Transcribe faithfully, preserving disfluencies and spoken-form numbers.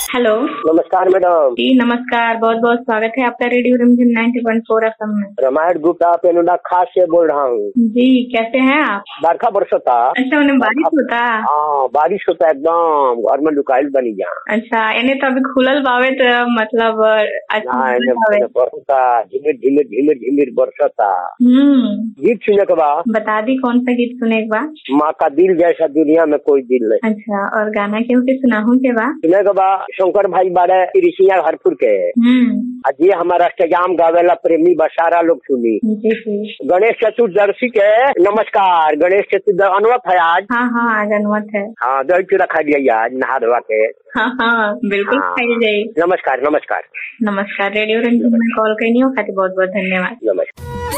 Hello. नमस्कार madam. जी नमस्कार, बहुत बहुत स्वागत है आपका रेडियो रिमझिम नाइन्टी पॉइंट फोर एफएम में। रामायण गुप्ता पेनुडा खास से बोल रहा हूँ। जी कैसे हैं आप? बरखा बरसता। अच्छा, उन्हें बारिश होता? हाँ बारिश होता एकदम, घर में लुकाइल बनी जा। अच्छा, इन्हें तो अभी खुलल बावे तो मतलब बरसता, झिमिर झिमिर झिमिर झिमिर बरसता। हम्म गीत सुने के बा? बता दी कौन सा गीत सुने के बा? माँ का दिल जैसा दुनिया में कोई दिल नहीं। अच्छा, और गाना केहू के सुनाहू के बा? सुने के बा शंकर भाई बारे ऋषिया हरपुर के। हम्म जी हमारा अष्टजाम गावेला प्रेमी बसारा लोग सुनी। जी जी। गणेश चतुर्दशी के नमस्कार। गणेश चतुर्दशी अनुवत है आज। हाँ हाँ आज अनुवत है। हाँ दही चूड़ा खा लिया आज नहा धोवा के। हाँ हाँ बिल्कुल हाँ। खाई जाए। नमस्कार नमस्कार नमस्कार, रेडियो रिमझिम में कॉल करनी हो खातिर बहुत बहुत धन्यवाद। नमस्कार।